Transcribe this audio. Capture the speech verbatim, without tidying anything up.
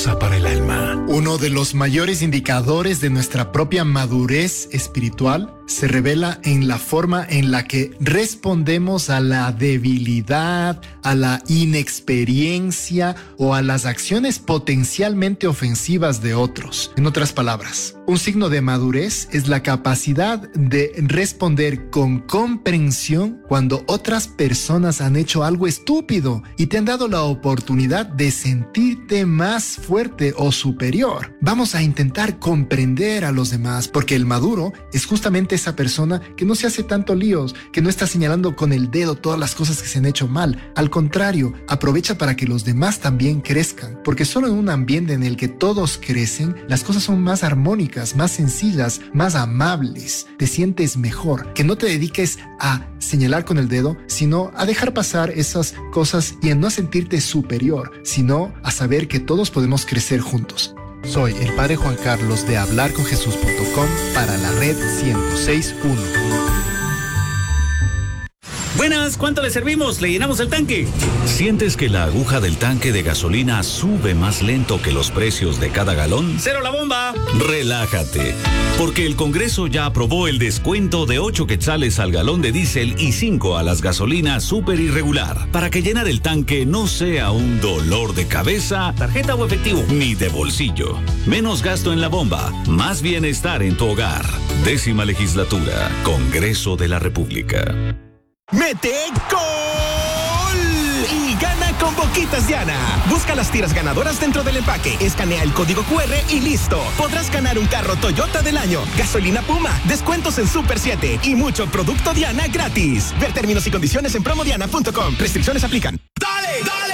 poderosa para el alma. Uno de los mayores indicadores de nuestra propia madurez espiritual se revela en la forma en la que respondemos a la debilidad, a la inexperiencia o a las acciones potencialmente ofensivas de otros. En otras palabras, un signo de madurez es la capacidad de responder con comprensión cuando otras personas han hecho algo estúpido y te han dado la oportunidad de sentirte más fuerte o superior. Vamos a intentar comprender a los demás, porque el maduro es justamente esa persona que no se hace tanto líos, que no está señalando con el dedo todas las cosas que se han hecho mal. Al contrario, aprovecha para que los demás también crezcan, porque solo en un ambiente en el que todos crecen, las cosas son más armónicas, más sencillas, más amables. Te sientes mejor. Que no te dediques a señalar con el dedo, sino a dejar pasar esas cosas y a no sentirte superior, sino a saber que todos podemos crecer juntos. Soy el Padre Juan Carlos de hablar con jesús punto com para la red ciento seis punto uno. Buenas, ¿cuánto le servimos? ¿Le llenamos el tanque? ¿Sientes que la aguja del tanque de gasolina sube más lento que los precios de cada galón? ¡Cero la bomba! Relájate, porque el Congreso ya aprobó el descuento de ocho quetzales al galón de diésel y cinco a las gasolinas súper irregular, para que llenar el tanque no sea un dolor de cabeza, ¿tarjeta o efectivo? Ni de bolsillo. Menos gasto en la bomba, más bienestar en tu hogar. Décima legislatura, Congreso de la República. ¡Mete gol! Y gana con Boquitas Diana. Busca las tiras ganadoras dentro del empaque, escanea el código cu erre y listo. Podrás ganar un carro Toyota del año, gasolina Puma, descuentos en Super siete y mucho producto Diana gratis. Ver términos y condiciones en promodiana punto com. Restricciones aplican.